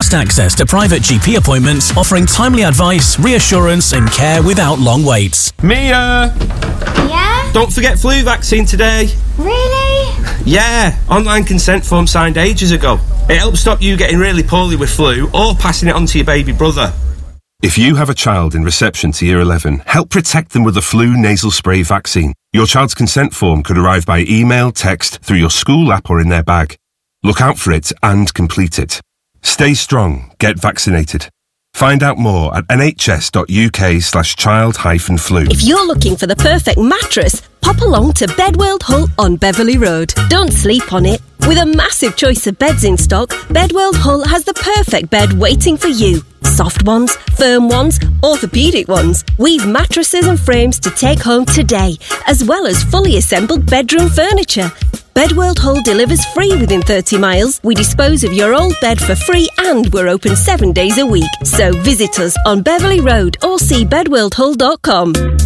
fast access to private GP appointments, offering timely advice, reassurance and care without long waits. Mia! Yeah? Don't forget flu vaccine today. Really? Yeah, online consent form signed ages ago. It helps stop you getting really poorly with flu or passing it on to your baby brother. If you have a child in reception to Year 11, help protect them with the flu nasal spray vaccine. Your child's consent form could arrive by email, text, through your school app or in their bag. Look out for it and complete it. Stay strong. Get vaccinated. Find out more at nhs.uk/child-flu. If you're looking for the perfect mattress, pop along to Bedworld Hull on Beverley Road. Don't sleep on it. With a massive choice of beds in stock, Bedworld Hull has the perfect bed waiting for you. Soft ones, firm ones, orthopaedic ones. We've mattresses and frames to take home today, as well as fully assembled bedroom furniture. Bedworld Hull delivers free within 30 miles. We dispose of your old bed for free and we're open 7 days a week. So visit us on Beverley Road or see bedworldhull.com.